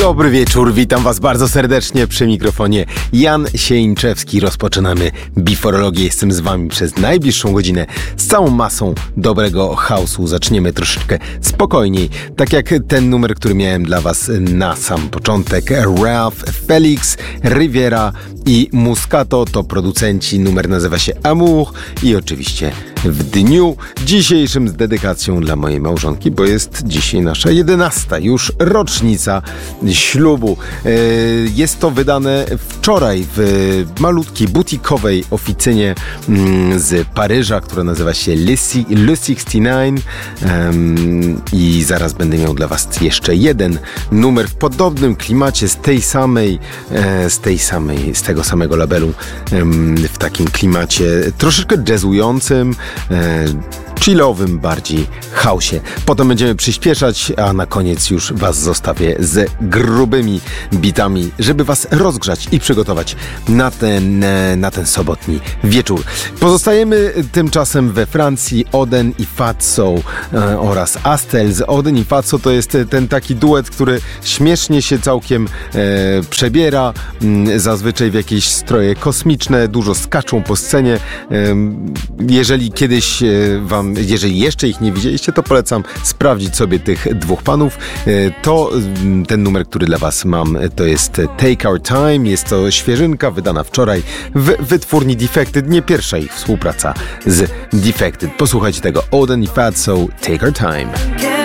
Dobry wieczór, witam was bardzo serdecznie przy mikrofonie Jan Sieńczewski. Rozpoczynamy Biforologię. Jestem z wami przez najbliższą godzinę z całą masą dobrego house'u. Zaczniemy troszeczkę spokojniej, tak jak ten numer, który miałem dla was na sam początek. Ralph, Felix, Riviera i Muscato to producenci. Numer nazywa się Amour i oczywiście w dniu dzisiejszym z dedykacją dla mojej małżonki, bo jest dzisiaj nasza 11. już rocznica ślubu. Jest to wydane wczoraj w malutkiej, butikowej oficynie z Paryża, która nazywa się Le 69 i zaraz będę miał dla was jeszcze jeden numer w podobnym klimacie z tego samego labelu, w takim klimacie troszeczkę jazzującym, chillowym bardziej house'ie. Potem będziemy przyspieszać, a na koniec już was zostawię z grubymi bitami, żeby was rozgrzać i przygotować na ten sobotni wieczór. Pozostajemy tymczasem we Francji. Oden i Fatso oraz Astels. Oden i Fatso to jest ten taki duet, który śmiesznie się całkiem przebiera, zazwyczaj w jakieś stroje kosmiczne, dużo skaczą po scenie. Jeżeli jeszcze ich nie widzieliście, to polecam sprawdzić sobie tych dwóch panów. To ten numer, który dla was mam, to jest Take Our Time. Jest to świeżynka wydana wczoraj w wytwórni Defected. Nie pierwsza ich współpraca z Defected. Posłuchajcie tego. Oden i Fatso, Take Our Time.